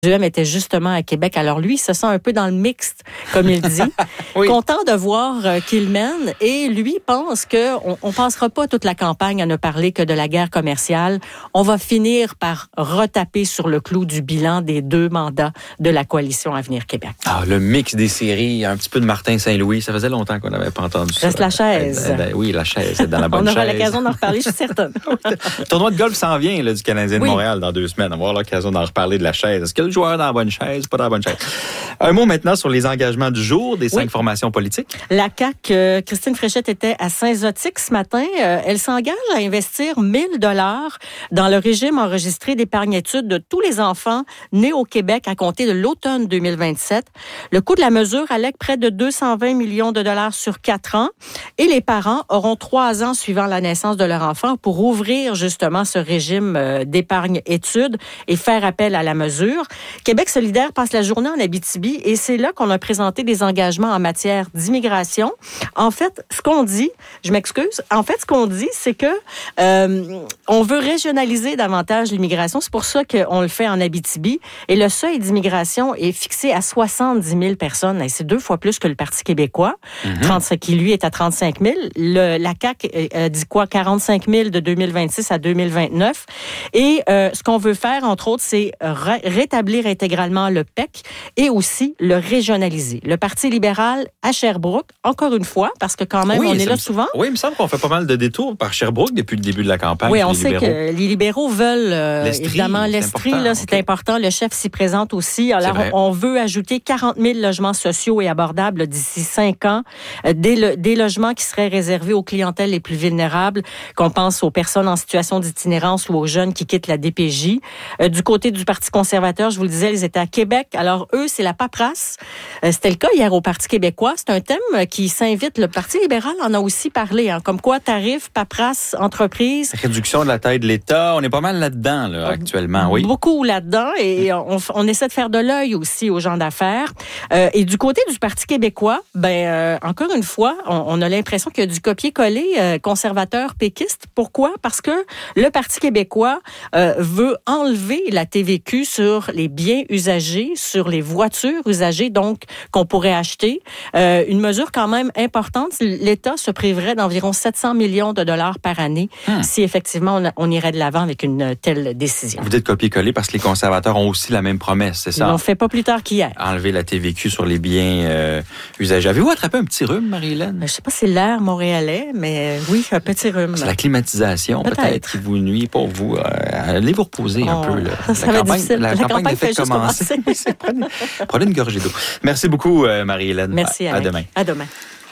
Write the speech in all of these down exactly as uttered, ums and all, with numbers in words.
Duhem était justement à Québec. Alors lui, il se sent un peu dans le mixte, comme il dit. Oui. Content de voir euh, qu'il mène. Et lui pense qu'on ne passera pas toute la campagne à ne parler que de la guerre commerciale. On va finir par retaper sur le clou du bilan des deux mandats de la coalition Avenir Québec. Ah, le mix des séries, un petit peu de Martin Saint-Louis. Ça faisait longtemps qu'on n'avait pas entendu ça. Reste la chaise. Eh, eh, oui, la chaise, c'est dans la bonne chaise. On aura chaise. l'occasion d'en reparler, je suis certaine. Le tournoi de golf s'en vient là, du Canadien de oui. Montréal dans deux semaines. On va avoir l'occasion d'en reparler de la chaise. Est-ce que le joueur dans la bonne chaise, pas dans la bonne chaise? Un mot maintenant sur les engagements du jour des cinq oui. formations politiques. La C A Q, euh, Christine Fréchette était à Saint-Zotique ce matin. Euh, elle s'engage à investir mille dollars dans le régime enregistré d'épargne-études de tous les enfants nés au Québec à compter de l'automne deux mille vingt-sept. Le coût de la mesure allègue près de deux cent vingt millions de dollars sur quatre ans et les parents auront trois ans suivant la naissance de leur enfant pour ouvrir justement ce régime euh, d'épargne-études et faire appel à la mesure. Québec solidaire passe la journée en Abitibi et c'est là qu'on a présenté des engagements en matière d'immigration. En fait, ce qu'on dit, je m'excuse, en fait, ce qu'on dit, c'est que euh, on veut régionaliser davantage l'immigration. C'est pour ça qu'on le fait en Abitibi. Et le seuil d'immigration est fixé à soixante-dix mille personnes. Et c'est deux fois plus que le Parti québécois, mm-hmm. trente, qui lui est à trente-cinq mille. Le, la C A Q euh, dit quoi? quarante-cinq mille de deux mille vingt-six à deux mille vingt-neuf. Et euh, ce qu'on veut faire, entre autres, c'est ré- rétablir intégralement le P E C et aussi le régionaliser. Le Parti libéral à Sherbrooke, encore une fois, parce que quand même, oui, on est là souvent. Oui, il me semble qu'on fait pas mal de détours par Sherbrooke depuis le début de la campagne. Oui, on sait libéraux. que les libéraux veulent, euh, l'Estrie, évidemment, l'Estrie, c'est, là, c'est okay. important. Le chef s'y présente aussi. Alors, on, on veut ajouter quarante mille logements sociaux et abordables d'ici cinq ans. Euh, des, le, des logements qui seraient réservés aux clientèles les plus vulnérables, qu'on pense aux personnes en situation d'itinérance ou aux jeunes qui quittent la D P J. Euh, du côté du Parti conservateur, je vous le disais, ils étaient à Québec. Alors, eux, c'est la paperasse. Euh, c'était le cas hier au Parti québécois. C'est un thème qui s'invite. Le Parti libéral en a aussi parlé. Hein, comme quoi, tarifs, paperasse, entreprise. Réduction de la taille de l'État. On est pas mal là-dedans, là, actuellement. Oui. Beaucoup là-dedans. Et on, on essaie de faire de l'œil aussi aux gens d'affaires. Euh, et du côté du Parti québécois, ben euh, encore une fois, on, on a l'impression qu'il y a du copier-coller euh, conservateur péquiste. Pourquoi? Parce que le Parti québécois euh, veut enlever la T V Q sur les biens usagés, sur les voitures usagées, donc qu'on pourrait acheter. Euh, une mesure quand même importante. L'État se priverait d'environ sept cents millions de dollars par année hmm. si effectivement on, on irait de l'avant avec une telle décision. Vous dites copier-coller parce que les conservateurs ont aussi la même promesse, c'est ça? Ils l'ont fait pas plus tard qu'hier. Enlever la T V Q sur les biens euh, usagés. Avez-vous attrapé un petit rhume, Marie-Hélène? Je sais pas si c'est l'air montréalais, mais oui, un petit rhume. C'est la climatisation peut-être, peut-être qui vous nuit pour vous. Euh, allez vous reposer oh, un peu. Là. Ça la va campagne, difficile. La, la campagne, campagne fait, fait commencer. commencer. prenez, prenez une gorgée d'eau. Merci beaucoup, euh, Marie-Hélène. Merci, à, à demain. À demain.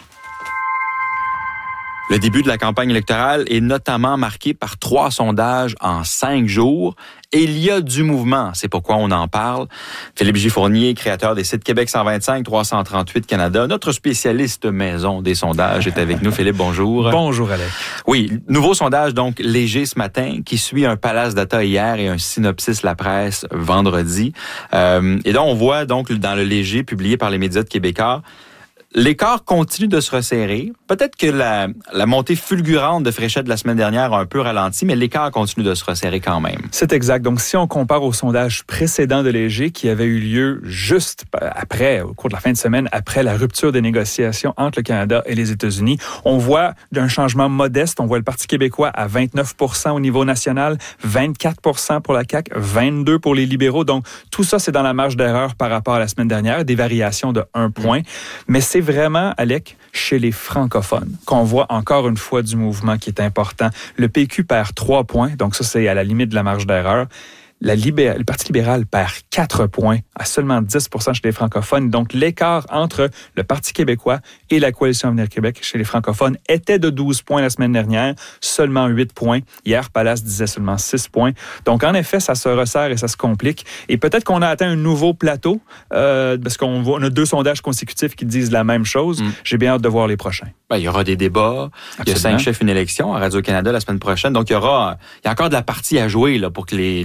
Le début de la campagne électorale est notamment marqué par trois sondages en cinq jours. Et il y a du mouvement, c'est pourquoi on en parle. Philippe J. Fournier, créateur des sites Québec cent vingt-cinq, trois cent trente-huit Canada, notre spécialiste maison des sondages est avec nous. Philippe, bonjour. Bonjour, Alex. Oui, nouveau sondage donc léger ce matin qui suit un Palace Data hier et un Synopsis La Presse vendredi. Euh, et là, on voit donc dans le léger publié par les médias de Québécois, l'écart continue de se resserrer. Peut-être que la, la montée fulgurante de Fréchette de la semaine dernière a un peu ralenti, mais l'écart continue de se resserrer quand même. C'est exact. Donc, si on compare au sondage précédent de Léger, qui avait eu lieu juste après, au cours de la fin de semaine, après la rupture des négociations entre le Canada et les États-Unis, on voit un changement modeste. On voit le Parti québécois à vingt-neuf pour cent au niveau national, vingt-quatre pour cent pour la C A Q, vingt-deux pour cent pour les libéraux. Donc, tout ça, c'est dans la marge d'erreur par rapport à la semaine dernière, des variations de un point. Mais c'est vraiment, Alec, chez les francophones, qu'on voit encore une fois du mouvement qui est important. Le P Q perd trois points, donc ça, c'est à la limite de la marge d'erreur. La libé- le Parti libéral perd quatre points à seulement dix pour cent chez les francophones. Donc, l'écart entre le Parti québécois et la Coalition Avenir Québec chez les francophones était de douze points la semaine dernière, seulement huit points. Hier, Palace disait seulement six points. Donc, en effet, ça se resserre et ça se complique. Et peut-être qu'on a atteint un nouveau plateau, euh, parce qu'on voit, on a deux sondages consécutifs qui disent la même chose. Mm. J'ai bien hâte de voir les prochains. Ben, il y aura des débats. Absolument. Il y a cinq chefs, une élection à Radio-Canada la semaine prochaine. Donc, il y aura, il y a encore de la partie à jouer là, pour que les, les gens se fassent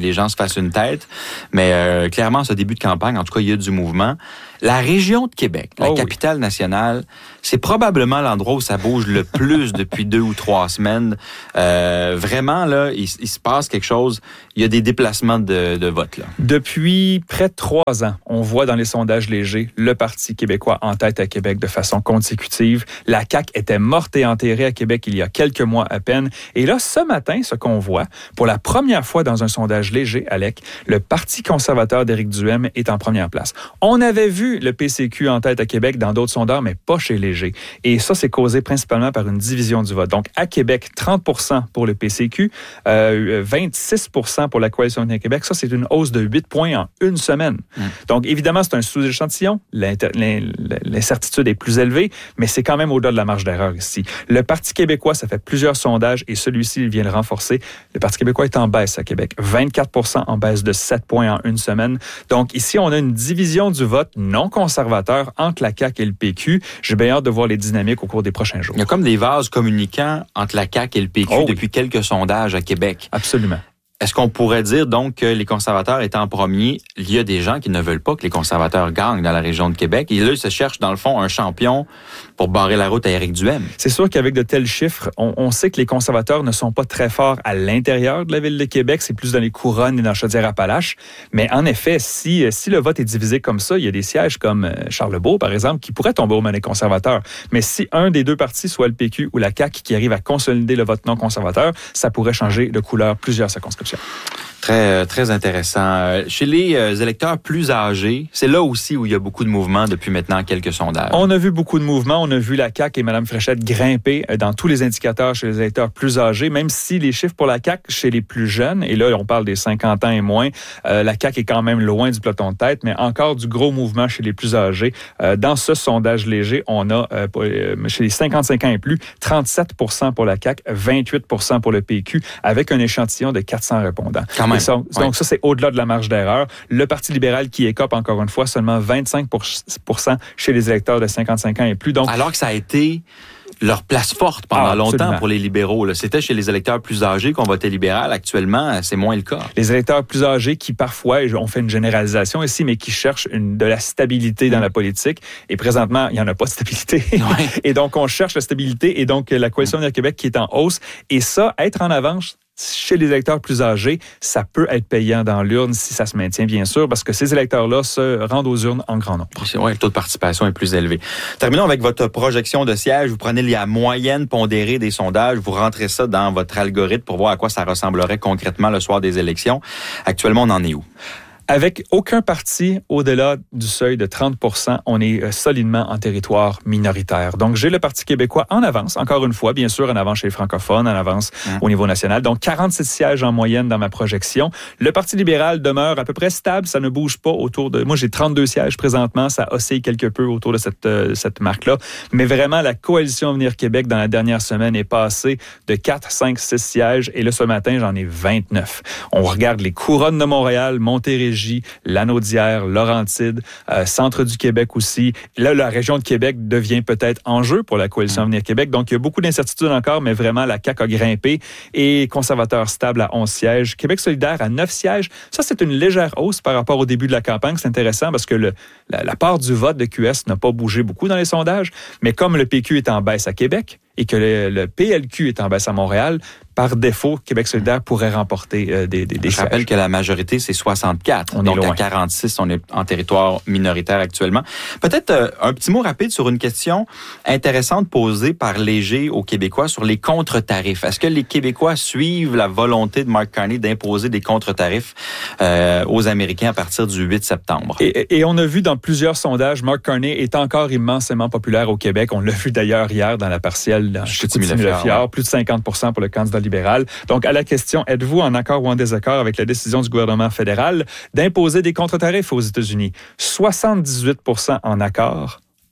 fasse une tête. Mais euh, clairement, ce début de campagne, en tout cas, il y a du mouvement. La région de Québec, la oh capitale oui. nationale, c'est probablement l'endroit où ça bouge le plus depuis deux ou trois semaines. Euh, vraiment, là, il, il se passe quelque chose. Il y a des déplacements de, de vote, là. Depuis près de trois ans, on voit dans les sondages légers le Parti québécois en tête à Québec de façon consécutive. La C A Q était morte et enterrée à Québec il y a quelques mois à peine. Et là, ce matin, ce qu'on voit, pour la première fois dans un sondage léger, Alec, le Parti conservateur d'Éric Duhaime est en première place. On avait vu le P C Q en tête à Québec dans d'autres sondages, mais pas chez Léger. Et ça, c'est causé principalement par une division du vote. Donc, à Québec, trente pour cent pour le P C Q, euh, vingt-six pour cent pour la Coalition Avenir Québec. Ça, c'est une hausse de huit points en une semaine. Mmh. Donc, évidemment, c'est un sous-échantillon. L'inter- l'incertitude est plus élevée, mais c'est quand même au-delà de la marge d'erreur ici. Le Parti québécois, ça fait plusieurs sondages et celui-ci, il vient le renforcer. Le Parti québécois est en baisse à Québec. vingt-quatre pour cent en baisse de sept points en une semaine. Donc, ici, on a une division du vote non conservateur entre la C A Q et le P Q. J'ai bien hâte de voir les dynamiques au cours des prochains jours. Il y a comme des vases communicants entre la C A Q et le P Q oh, depuis oui. quelques sondages à Québec. Absolument. Est-ce qu'on pourrait dire donc que les conservateurs étant en premier, il y a des gens qui ne veulent pas que les conservateurs gagnent dans la région de Québec et là, ils se cherchent dans le fond un champion pour barrer la route à Éric Duhaime? C'est sûr qu'avec de tels chiffres, on, on sait que les conservateurs ne sont pas très forts à l'intérieur de la ville de Québec, c'est plus dans les couronnes et dans Chaudière-Appalaches. Mais en effet, si, si le vote est divisé comme ça, il y a des sièges comme Charlebourg, par exemple, qui pourraient tomber aux mains des conservateurs. Mais si un des deux partis, soit le P Q ou la C A Q, qui arrive à consolider le vote non conservateur, ça pourrait changer de couleur plusieurs circonscriptions. Très, très intéressant. Chez les électeurs plus âgés, c'est là aussi où il y a beaucoup de mouvements depuis maintenant quelques sondages. On a vu beaucoup de mouvements. On a vu la C A Q et Mme Fréchette grimper dans tous les indicateurs chez les électeurs plus âgés, même si les chiffres pour la C A Q chez les plus jeunes, et là, on parle des cinquante ans et moins, euh, la C A Q est quand même loin du peloton de tête, mais encore du gros mouvement chez les plus âgés. Euh, dans ce sondage léger, on a, euh, chez les cinquante-cinq ans et plus, trente-sept pour cent pour la C A Q, vingt-huit pour cent pour le P Q, avec un échantillon de quatre cents répondants. Quand même. Ça, donc, ouais. ça, c'est au-delà de la marge d'erreur. Le Parti libéral qui écope, encore une fois, seulement vingt-cinq pour cent chez les électeurs de cinquante-cinq ans et plus. Donc, alors que ça a été leur place forte pendant ah, longtemps pour les libéraux. Là. C'était chez les électeurs plus âgés qu'on votait libéral. Actuellement, c'est moins le cas. Les électeurs plus âgés qui, parfois, on fait une généralisation ici, mais qui cherchent une, de la stabilité dans la politique. Et présentement, il n'y en a pas de stabilité. Ouais. Et donc, on cherche la stabilité. Et donc, la Coalition Avenir Québec qui est en hausse. Et ça, être en avance chez les électeurs plus âgés, ça peut être payant dans l'urne si ça se maintient, bien sûr, parce que ces électeurs-là se rendent aux urnes en grand nombre. Oui, le taux de participation est plus élevé. Terminons avec votre projection de sièges. Vous prenez la moyenne pondérée des sondages, vous rentrez ça dans votre algorithme pour voir à quoi ça ressemblerait concrètement le soir des élections. Actuellement, on en est où? Avec aucun parti au-delà du seuil de trente pour cent, on est solidement en territoire minoritaire. Donc, j'ai le Parti québécois en avance, encore une fois, bien sûr, en avance chez les francophones, en avance mmh. au niveau national. Donc, quarante-sept sièges en moyenne dans ma projection. Le Parti libéral demeure à peu près stable, ça ne bouge pas autour de... Moi, j'ai trente-deux sièges présentement, ça oscille quelque peu autour de cette, euh, cette marque-là. Mais vraiment, la Coalition Avenir Québec, dans la dernière semaine, est passée de quatre, cinq, six sièges. Et là, ce matin, j'en ai vingt-neuf. On regarde les couronnes de Montréal, Montérégie, Lanaudière, Laurentides, euh, centre du Québec aussi. Là, la région de Québec devient peut-être enjeu pour la Coalition Avenir Québec. Donc, il y a beaucoup d'incertitudes encore, mais vraiment, la C A Q a grimpé et conservateur stable à onze sièges. Québec solidaire à neuf sièges. Ça, c'est une légère hausse par rapport au début de la campagne. C'est intéressant parce que le, la, la part du vote de Q S n'a pas bougé beaucoup dans les sondages, mais comme le P Q est en baisse à Québec et que le, le P L Q est en baisse à Montréal, par défaut, Québec solidaire pourrait remporter euh, des, des, des Je sièges. rappelle que la majorité, c'est soixante-quatre. On donc, est loin. à quarante-six, on est en territoire minoritaire actuellement. Peut-être euh, un petit mot rapide sur une question intéressante posée par Léger aux Québécois sur les contre-tarifs. Est-ce que les Québécois suivent la volonté de Mark Carney d'imposer des contre-tarifs euh, aux Américains à partir du huit septembre? Et, et on a vu dans plusieurs sondages, Mark Carney est encore immensément populaire au Québec. On l'a vu d'ailleurs hier dans la partielle dans Chicoutimi-Le-Fjord. Ouais. Plus de cinquante pour cent pour le candidat libéral. Donc, à la question, êtes-vous en accord ou en désaccord avec la décision du gouvernement fédéral d'imposer des contre-tarifs aux États-Unis? soixante-dix-huit pour cent en accord,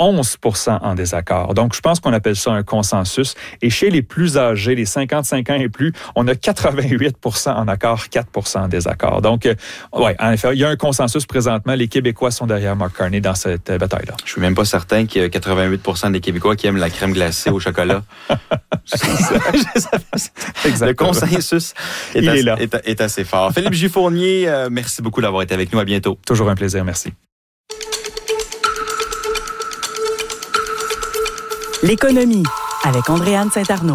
onze pour cent en désaccord. Donc, je pense qu'on appelle ça un consensus. Et chez les plus âgés, les cinquante-cinq ans et plus, on a quatre-vingt-huit pour cent en accord, quatre pour cent en désaccord. Donc, euh, ouais, en effet, il y a un consensus présentement. Les Québécois sont derrière Mark Carney dans cette euh, bataille-là. Je suis même pas certain qu'il y a quatre-vingt-huit pour cent des Québécois qui aiment la crème glacée au chocolat. Le consensus est, il assez, est, là. Est, est assez fort. Philippe Gifournier, euh, merci beaucoup d'avoir été avec nous. À bientôt. Toujours un plaisir. Merci. L'économie avec Andréane Saint-Arnaud.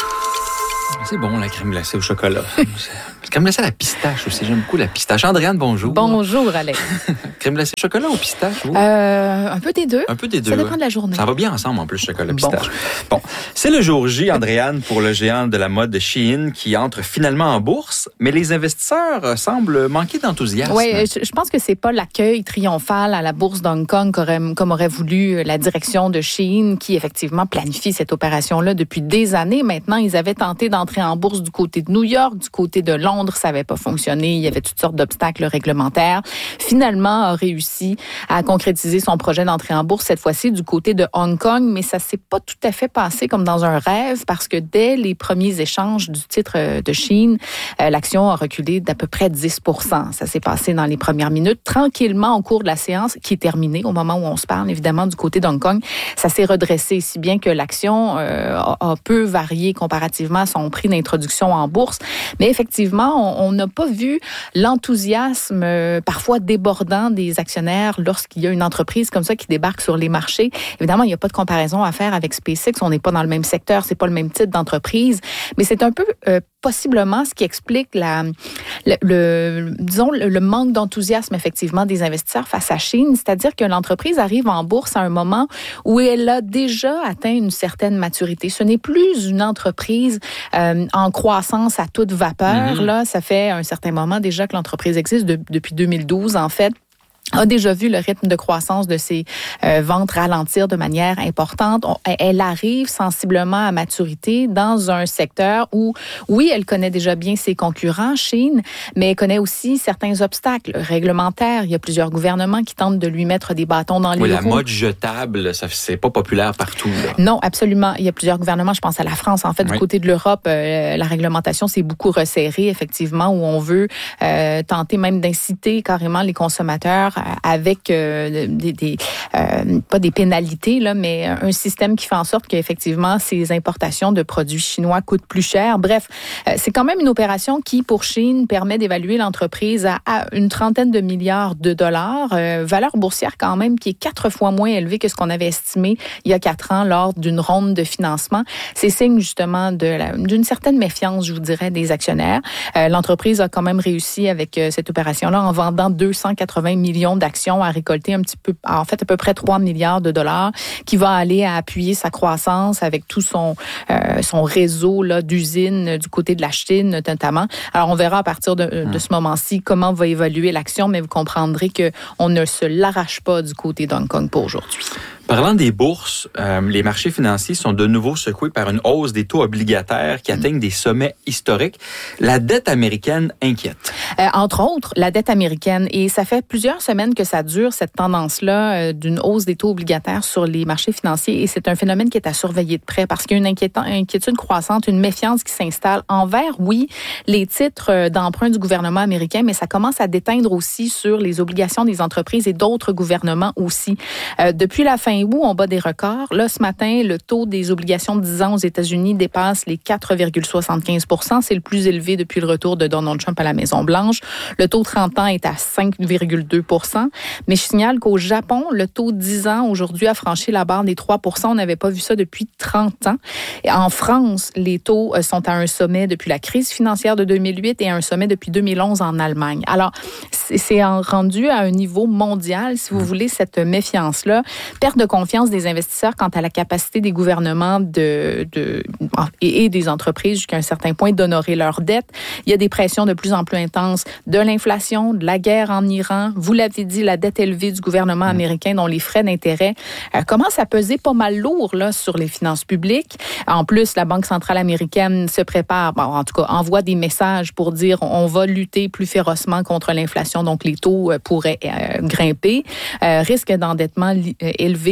C'est bon, la crème glacée au chocolat. La crème glacée à la pistache aussi. J'aime beaucoup la pistache. Andréane, bonjour. Bonjour, Alex. Crème glacée au chocolat ou pistache? Vous? Euh, un peu des deux. Un peu des deux. Ça dépend de la journée. Ça va bien ensemble, en plus, chocolat et pistache. Bon. Bon. C'est le jour J, Andréane, pour le géant de la mode Shein qui entre finalement en bourse, mais les investisseurs semblent manquer d'enthousiasme. Oui, je, je pense que c'est pas l'accueil triomphal à la bourse d'Hong Kong comme aurait voulu la direction de Shein, qui effectivement planifie cette opération-là depuis des années. Maintenant, ils avaient tenté d'entrer en bourse du côté de New York, du côté de Londres, ça n'avait pas fonctionné. Il y avait toutes sortes d'obstacles réglementaires. Finalement, a réussi à concrétiser son projet d'entrée en bourse, cette fois-ci du côté de Hong Kong, mais ça s'est pas tout à fait passé comme dans un rêve, parce que dès les premiers échanges du titre de Shein, euh, l'action a reculé d'à peu près dix pour cent. Ça s'est passé dans les premières minutes. Tranquillement, au cours de la séance, qui est terminée au moment où on se parle, évidemment, du côté d'Hong Kong, ça s'est redressé, si bien que l'action euh, a, a peu varié comparativement à son prix d'introduction en bourse. Mais effectivement, on n'a pas vu l'enthousiasme euh, parfois débordant des actionnaires lorsqu'il y a une entreprise comme ça qui débarque sur les marchés. Évidemment, il n'y a pas de comparaison à faire avec SpaceX. On n'est pas dans le même secteur, c'est pas le même type d'entreprise. Mais c'est un peu euh, possiblement ce qui explique la, le, le, disons, le, le manque d'enthousiasme effectivement des investisseurs face à Shein. C'est-à-dire que l'entreprise arrive en bourse à un moment où elle a déjà atteint une certaine maturité. Ce n'est plus une entreprise euh, en croissance à toute vapeur. Mm-hmm. Là, ça fait un certain moment déjà que l'entreprise existe, de, depuis deux mille douze en fait. A déjà vu le rythme de croissance de ses euh, ventes ralentir de manière importante. On, elle arrive sensiblement à maturité dans un secteur où, oui, elle connaît déjà bien ses concurrents, Shein, mais elle connaît aussi certains obstacles réglementaires. Il y a plusieurs gouvernements qui tentent de lui mettre des bâtons dans les oui, roues. La mode jetable, ça c'est pas populaire partout. Là. Non, absolument. Il y a plusieurs gouvernements. Je pense à la France. En fait, oui. Du côté de l'Europe, euh, la réglementation s'est beaucoup resserrée, effectivement, où on veut euh, tenter même d'inciter carrément les consommateurs avec euh, des, des euh, pas des pénalités là, mais un système qui fait en sorte qu'effectivement ces importations de produits chinois coûtent plus cher. Bref, euh, c'est quand même une opération qui pour Shein permet d'évaluer l'entreprise à, à une trentaine de milliards de dollars, euh, valeur boursière quand même qui est quatre fois moins élevée que ce qu'on avait estimé il y a quatre ans lors d'une ronde de financement. C'est signe justement de la, d'une certaine méfiance, je vous dirais, des actionnaires. Euh, l'entreprise a quand même réussi avec euh, cette opération-là en vendant deux cent quatre-vingts millions d'actions à récolter un petit peu, en fait, à peu près trois milliards de dollars qui va aller à appuyer sa croissance avec tout son, euh, son réseau là, d'usines du côté de la Chine, notamment. Alors, on verra à partir de, de ce moment-ci comment va évoluer l'action, mais vous comprendrez qu'on ne se l'arrache pas du côté d'Hong Kong pour aujourd'hui. Parlant des bourses, euh, les marchés financiers sont de nouveau secoués par une hausse des taux obligataires qui atteignent des sommets historiques. La dette américaine inquiète. Euh, entre autres, la dette américaine. Et ça fait plusieurs semaines que ça dure, cette tendance-là euh, d'une hausse des taux obligataires sur les marchés financiers. Et c'est un phénomène qui est à surveiller de près parce qu'il y a une inquiétant, inquiétude croissante, une méfiance qui s'installe envers, oui, les titres d'emprunt du gouvernement américain, mais ça commence à déteindre aussi sur les obligations des entreprises et d'autres gouvernements aussi. Euh, depuis la fin août, on bat des records. Là, ce matin, le taux des obligations de dix ans aux États-Unis dépasse les quatre virgule soixante-quinze pour cent. C'est le plus élevé depuis le retour de Donald Trump à la Maison-Blanche. Le taux trente ans est à cinq virgule deux pour cent. Mais je signale qu'au Japon, le taux dix ans aujourd'hui a franchi la barre des trois pour cent. On n'avait pas vu ça depuis trente ans. Et en France, les taux sont à un sommet depuis la crise financière de deux mille huit et à un sommet depuis deux mille onze en Allemagne. Alors, c'est rendu à un niveau mondial, si vous voulez, cette méfiance-là. Perte de confiance des investisseurs quant à la capacité des gouvernements de, de, et, et des entreprises jusqu'à un certain point d'honorer leurs dettes. Il y a des pressions de plus en plus intenses de l'inflation, de la guerre en Iran. Vous l'avez dit, la dette élevée du gouvernement américain dont les frais d'intérêt euh, commencent à peser pas mal lourd là, sur les finances publiques. En plus, la Banque centrale américaine se prépare, bon, en tout cas, envoie des messages pour dire on va lutter plus férocement contre l'inflation, donc les taux euh, pourraient euh, grimper. Euh, risque d'endettement li- euh, élevé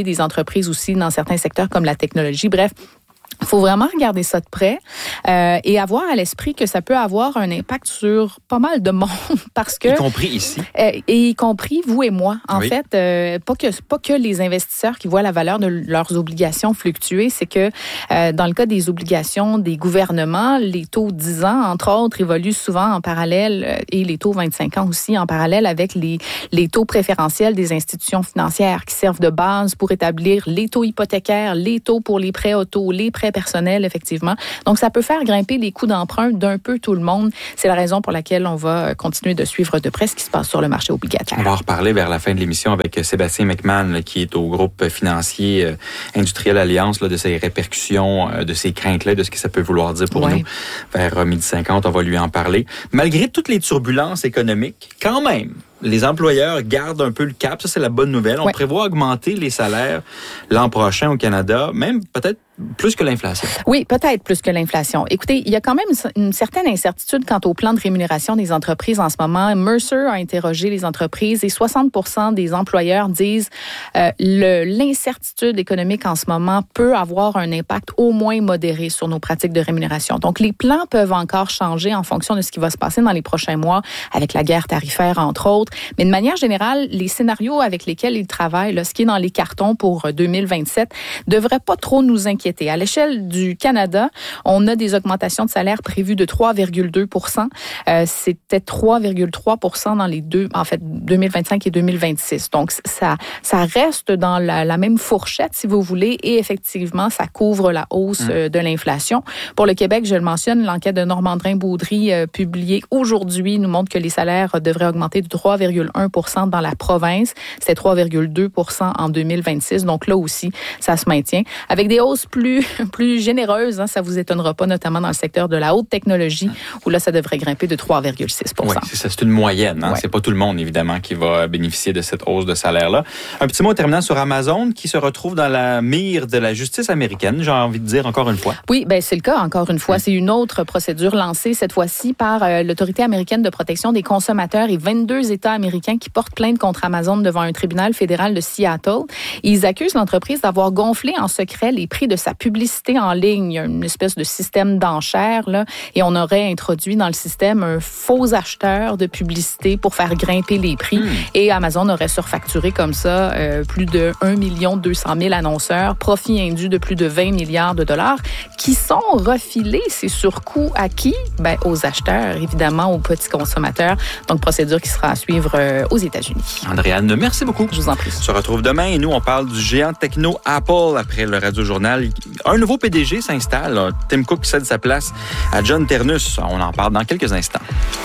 ciblé des entreprises aussi dans certains secteurs comme la technologie. Bref, il faut vraiment regarder ça de près euh, et avoir à l'esprit que ça peut avoir un impact sur pas mal de monde parce que... Y compris ici. Euh, et y compris vous et moi. En oui. fait, euh, pas que pas que les investisseurs qui voient la valeur de leurs obligations fluctuer, c'est que euh, dans le cas des obligations des gouvernements, les taux dix ans, entre autres, évoluent souvent en parallèle euh, et les taux vingt-cinq ans aussi en parallèle avec les, les taux préférentiels des institutions financières qui servent de base pour établir les taux hypothécaires, les taux pour les prêts auto, les prêts personnels, effectivement. Donc, ça peut faire grimper les coûts d'emprunt d'un peu tout le monde. C'est la raison pour laquelle on va continuer de suivre de près ce qui se passe sur le marché obligataire. On va en reparler vers la fin de l'émission avec Sébastien McMahon, là, qui est au groupe financier euh, Industriel Alliance, là, de ses répercussions, euh, de ses craintes-là, de ce que ça peut vouloir dire pour ouais. nous. Vers euh, midi cinquante, on va lui en parler. Malgré toutes les turbulences économiques, quand même, les employeurs gardent un peu le cap. Ça, c'est la bonne nouvelle. On ouais. prévoit augmenter les salaires l'an prochain au Canada, même peut-être plus que l'inflation. Oui, peut-être plus que l'inflation. Écoutez, il y a quand même une certaine incertitude quant au plan de rémunération des entreprises en ce moment. Mercer a interrogé les entreprises et soixante pour cent des employeurs disent euh, le, l'incertitude économique en ce moment peut avoir un impact au moins modéré sur nos pratiques de rémunération. Donc, les plans peuvent encore changer en fonction de ce qui va se passer dans les prochains mois avec la guerre tarifaire, entre autres. Mais de manière générale, les scénarios avec lesquels ils travaillent, là, ce qui est dans les cartons pour deux mille vingt-sept, ne devraient pas trop nous inquiéter. À l'échelle du Canada, on a des augmentations de salaire prévues de trois virgule deux pour cent. Euh, c'était trois virgule trois pour cent dans les deux, en fait, deux mille vingt-cinq et deux mille vingt-six. Donc, ça, ça reste dans la, la même fourchette, si vous voulez, et effectivement, ça couvre la hausse mmh. de l'inflation. Pour le Québec, je le mentionne, l'enquête de Normandin-Baudry euh, publiée aujourd'hui nous montre que les salaires devraient augmenter de trois virgule un pour cent dans la province. C'était trois virgule deux pour cent en deux mille vingt-six. Donc là aussi, ça se maintient. Avec des hausses plus, plus généreuses, hein, ça vous étonnera pas, notamment dans le secteur de la haute technologie, où là, ça devrait grimper de trois virgule six pour cent. Oui, c'est ça, c'est une moyenne. Hein? Ouais. C'est pas tout le monde, évidemment, qui va bénéficier de cette hausse de salaire-là. Un petit mot terminant sur Amazon, qui se retrouve dans la mire de la justice américaine, j'ai envie de dire encore une fois. Oui, ben c'est le cas, encore une fois. C'est une autre procédure lancée, cette fois-ci, par euh, l'Autorité américaine de protection des consommateurs et vingt-deux États américains qui portent plainte contre Amazon devant un tribunal fédéral de Seattle. Ils accusent l'entreprise d'avoir gonflé en secret les prix de sa publicité en ligne. Il y a une espèce de système d'enchères, là, et on aurait introduit dans le système un faux acheteur de publicité pour faire grimper les prix. Mmh. Et Amazon aurait surfacturé comme ça euh, plus de un million deux cent mille annonceurs, profit indu de plus de vingt milliards de dollars, qui sont refilés, ces surcoûts à qui? Ben, aux acheteurs, évidemment, aux petits consommateurs. Donc, procédure qui sera à suivre euh, aux États-Unis. Andréane, merci beaucoup. Je vous en prie. On se retrouve demain et nous, on parle du géant techno Apple après le Radio-Journal. Un nouveau P D G s'installe. Tim Cook cède sa place à John Ternus. On en parle dans quelques instants.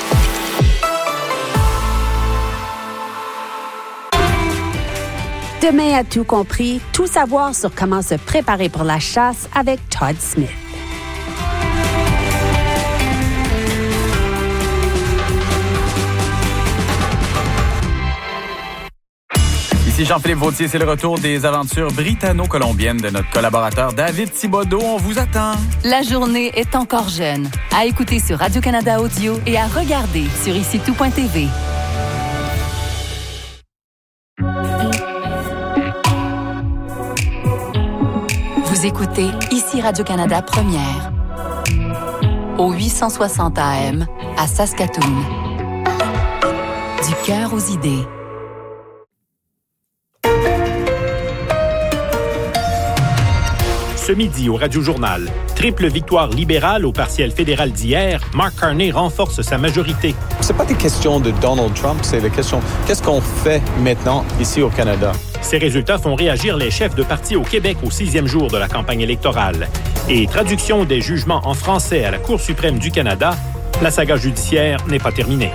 Demain à Tout compris, tout savoir sur comment se préparer pour la chasse avec Todd Smith. Ici Jean-Philippe Vautier, c'est le retour des aventures britanno-colombiennes de notre collaborateur David Thibodeau. On vous attend. La journée est encore jeune. À écouter sur Radio-Canada Audio et à regarder sur ici tout point t v. Vous écoutez ici Radio-Canada Première. Au huit cent soixante A M à Saskatoon. Du cœur aux idées. Ce midi au Radio-Journal, triple victoire libérale au partiel fédéral d'hier, Mark Carney renforce sa majorité. C'est pas des questions de Donald Trump, c'est des questions qu'est-ce qu'on fait maintenant ici au Canada. Ces résultats font réagir les chefs de parti au Québec au sixième jour de la campagne électorale. Et traduction des jugements en français à la Cour suprême du Canada, la saga judiciaire n'est pas terminée.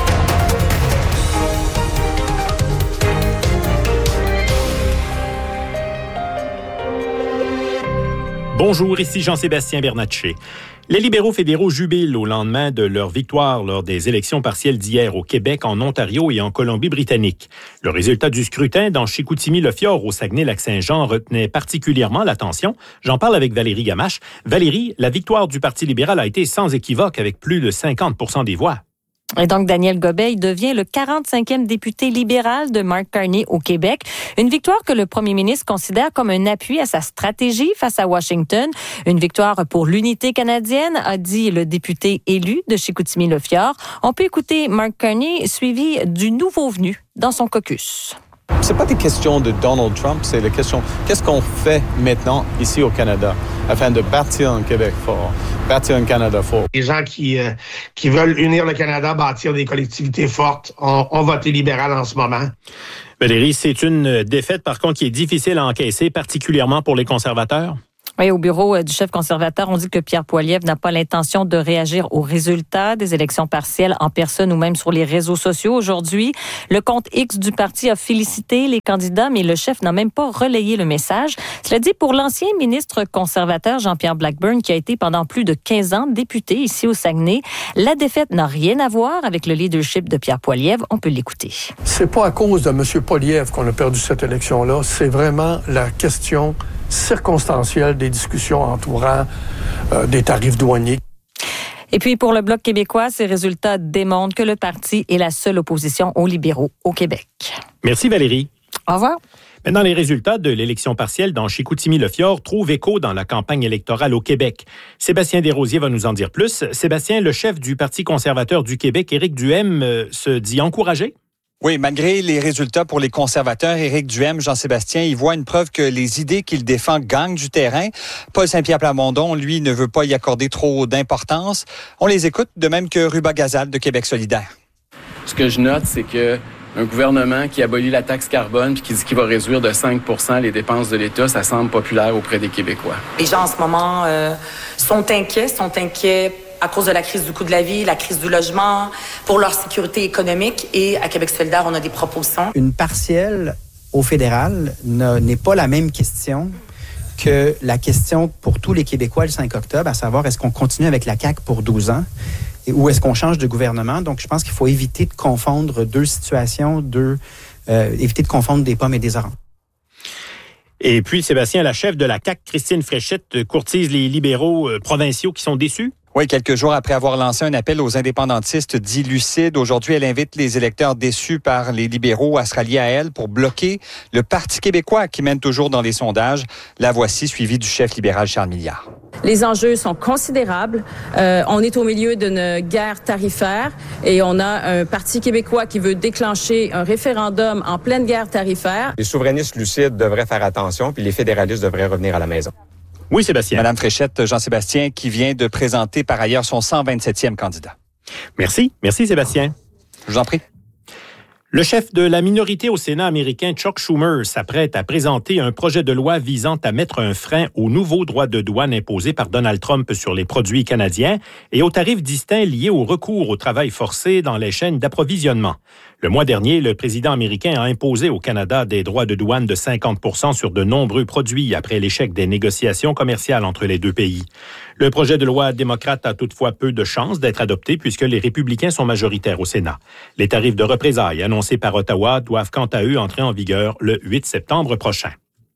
Bonjour, ici Jean-Sébastien Bernatchez. Les libéraux fédéraux jubilent au lendemain de leur victoire lors des élections partielles d'hier au Québec, en Ontario et en Colombie-Britannique. Le résultat du scrutin dans Chicoutimi-Le-Fjord au Saguenay-Lac-Saint-Jean retenait particulièrement l'attention. J'en parle avec Valérie Gamache. Valérie, la victoire du Parti libéral a été sans équivoque avec plus de cinquante pour cent des voix. Et donc, Daniel Gobeil devient le quarante-cinquième député libéral de Mark Carney au Québec. Une victoire que le premier ministre considère comme un appui à sa stratégie face à Washington. Une victoire pour l'unité canadienne, a dit le député élu de Chicoutimi-Le-Fjord. On peut écouter Mark Carney, suivi du nouveau venu dans son caucus. C'est pas des questions de Donald Trump, c'est la question qu'est-ce qu'on fait maintenant ici au Canada afin de bâtir un Québec fort, bâtir un Canada fort. Les gens qui euh, qui veulent unir le Canada, bâtir des collectivités fortes, ont, ont voté libéral en ce moment. Valérie, c'est une défaite par contre qui est difficile à encaisser, particulièrement pour les conservateurs. Oui, au bureau du chef conservateur, on dit que Pierre Poilievre n'a pas l'intention de réagir aux résultats des élections partielles en personne ou même sur les réseaux sociaux. Aujourd'hui, le compte X du parti a félicité les candidats, mais le chef n'a même pas relayé le message. Cela dit, pour l'ancien ministre conservateur Jean-Pierre Blackburn, qui a été pendant plus de quinze ans député ici au Saguenay, la défaite n'a rien à voir avec le leadership de Pierre Poilievre. On peut l'écouter. C'est pas à cause de M. Poilievre qu'on a perdu cette élection-là. C'est vraiment la question circonstancielle des discussions entourant euh, des tarifs douaniers. Et puis, pour le Bloc québécois, ces résultats démontrent que le parti est la seule opposition aux libéraux au Québec. Merci Valérie. Au revoir. Maintenant, les résultats de l'élection partielle dans Chicoutimi-Le-Fjord trouvent écho dans la campagne électorale au Québec. Sébastien Desrosiers va nous en dire plus. Sébastien, le chef du Parti conservateur du Québec, Éric Duhaime, euh, se dit encouragé? Oui, malgré les résultats pour les conservateurs, Éric Duhaime, Jean-Sébastien, il voit une preuve que les idées qu'il défend gagnent du terrain. Paul Saint-Pierre Plamondon, lui, ne veut pas y accorder trop d'importance. On les écoute, de même que Ruba Gazal de Québec solidaire. Ce que je note, c'est que un gouvernement qui abolit la taxe carbone puis qui dit qu'il va réduire de cinq pour cent les dépenses de l'État, ça semble populaire auprès des Québécois. Les gens, en ce moment, euh, sont inquiets, sont inquiets à cause de la crise du coût de la vie, la crise du logement, pour leur sécurité économique. Et à Québec solidaire, on a des propositions. Une partielle au fédéral n'est pas la même question que la question pour tous les Québécois le cinq octobre, à savoir est-ce qu'on continue avec la C A Q pour douze ans et, ou est-ce qu'on change de gouvernement. Donc, je pense qu'il faut éviter de confondre deux situations, deux, euh, éviter de confondre des pommes et des oranges. Et puis, Sébastien, la chef de la C A Q, Christine Fréchette, courtise les libéraux euh, provinciaux qui sont déçus? Oui, quelques jours après avoir lancé un appel aux indépendantistes dits lucides, aujourd'hui, elle invite les électeurs déçus par les libéraux à se rallier à elle pour bloquer le Parti québécois qui mène toujours dans les sondages. La voici, suivie du chef libéral Charles Milliard. Les enjeux sont considérables. Euh, on est au milieu d'une guerre tarifaire et on a un Parti québécois qui veut déclencher un référendum en pleine guerre tarifaire. Les souverainistes lucides devraient faire attention, puis les fédéralistes devraient revenir à la maison. Oui, Sébastien. Madame Fréchette, Jean-Sébastien, qui vient de présenter par ailleurs son cent vingt-septième candidat. Merci. Merci, Sébastien. Je vous en prie. Le chef de la minorité au Sénat américain, Chuck Schumer, s'apprête à présenter un projet de loi visant à mettre un frein aux nouveaux droits de douane imposés par Donald Trump sur les produits canadiens et aux tarifs distincts liés au recours au travail forcé dans les chaînes d'approvisionnement. Le mois dernier, le président américain a imposé au Canada des droits de douane de cinquante pour cent sur de nombreux produits après l'échec des négociations commerciales entre les deux pays. Le projet de loi démocrate a toutefois peu de chances d'être adopté puisque les républicains sont majoritaires au Sénat. Les tarifs de représailles annoncés par Ottawa doivent quant à eux entrer en vigueur le huit septembre prochain.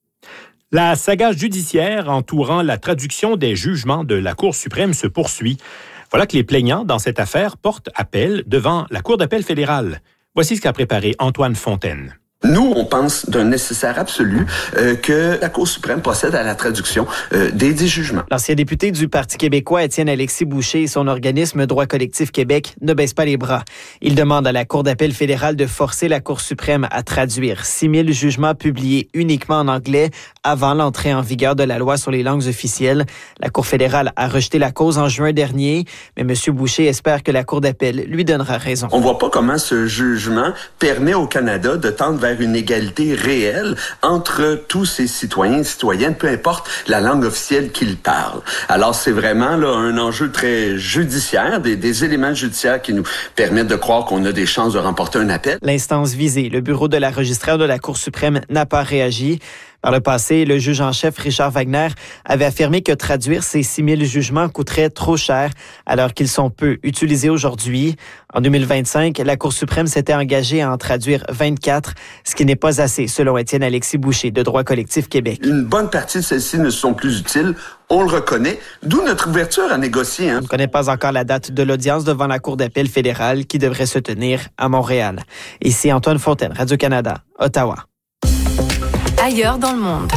La saga judiciaire entourant la traduction des jugements de la Cour suprême se poursuit. Voilà que les plaignants dans cette affaire portent appel devant la Cour d'appel fédérale. Voici ce qu'a préparé Antoine Fontaine. Nous, on pense d'un nécessaire absolu euh, que la Cour suprême procède à la traduction euh, des dix jugements. L'ancien député du Parti québécois, Étienne-Alexis Boucher, et son organisme Droit collectif Québec ne baissent pas les bras. Il demande à la Cour d'appel fédérale de forcer la Cour suprême à traduire six mille jugements publiés uniquement en anglais avant l'entrée en vigueur de la loi sur les langues officielles. La Cour fédérale a rejeté la cause en juin dernier, mais M. Boucher espère que la Cour d'appel lui donnera raison. On ne voit pas comment ce jugement permet au Canada de tendre vers une égalité réelle entre tous ses citoyens et citoyennes, peu importe la langue officielle qu'ils parlent. Alors, c'est vraiment là un enjeu très judiciaire, des, des éléments judiciaires qui nous permettent de croire qu'on a des chances de remporter un appel. L'instance visée, le bureau de la registraire de la Cour suprême, n'a pas réagi. Par le passé, le juge en chef Richard Wagner avait affirmé que traduire ces six mille jugements coûterait trop cher alors qu'ils sont peu utilisés aujourd'hui. En deux mille vingt-cinq, la Cour suprême s'était engagée à en traduire vingt-quatre, ce qui n'est pas assez, selon Étienne-Alexis Boucher de Droit collectif Québec. Une bonne partie de celles-ci ne sont plus utiles On le reconnaît, d'où notre ouverture à négocier. Hein. On ne connaît pas encore la date de l'audience devant la Cour d'appel fédérale qui devrait se tenir à Montréal. Ici Antoine Fontaine, Radio-Canada, Ottawa. Ailleurs dans le monde.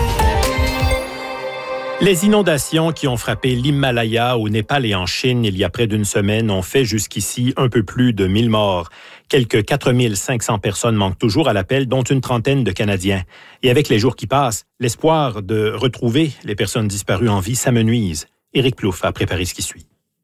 Les inondations qui ont frappé l'Himalaya au Népal et en Chine il y a près d'une semaine ont fait jusqu'ici un peu plus de mille morts. Quelques quatre mille cinq cents personnes manquent toujours à l'appel, dont une trentaine de Canadiens. Et avec les jours qui passent, l'espoir de retrouver les personnes disparues en vie s'amenuise. Éric Plouffe a préparé ce qui suit.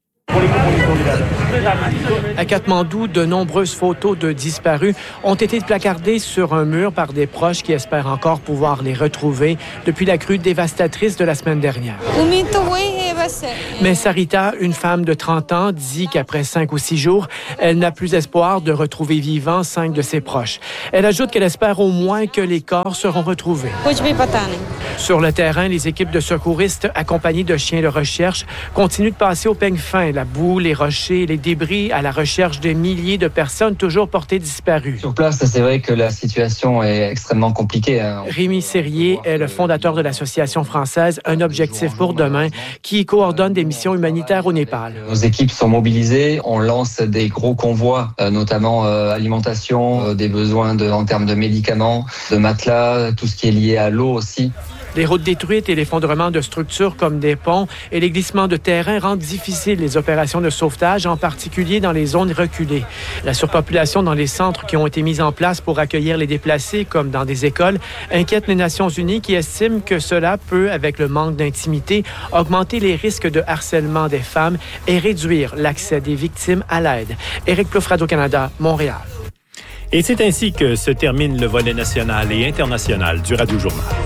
À Katmandou, de nombreuses photos de disparus ont été placardées sur un mur par des proches qui espèrent encore pouvoir les retrouver depuis la crue dévastatrice de la semaine dernière. Mais Sarita, une femme de trente ans, dit qu'après cinq ou six jours, elle n'a plus espoir de retrouver vivants cinq de ses proches. Elle ajoute qu'elle espère au moins que les corps seront retrouvés. Sur le terrain, les équipes de secouristes accompagnées de chiens de recherche continuent de passer au peigne fin la boue, les rochers, les débris à la recherche de milliers de personnes toujours portées disparues. Sur place, c'est vrai que la situation est extrêmement compliquée. Hein. Rémi Serrier est le fondateur de l'association française Un objectif pour demain qui coordonne des missions humanitaires au Népal. Nos équipes sont mobilisées, on lance des gros convois, euh, notamment euh, alimentation, euh, des besoins de, en termes de médicaments, de matelas, tout ce qui est lié à l'eau aussi. Les routes détruites et l'effondrement de structures comme des ponts et les glissements de terrain rendent difficiles les opérations de sauvetage, en particulier dans les zones reculées. La surpopulation dans les centres qui ont été mis en place pour accueillir les déplacés, comme dans des écoles, inquiète les Nations unies qui estiment que cela peut, avec le manque d'intimité, augmenter les risques de harcèlement des femmes et réduire l'accès des victimes à l'aide. Éric Plouffe, Radio-Canada, Montréal. Et c'est ainsi que se termine le volet national et international du Radio-Journal.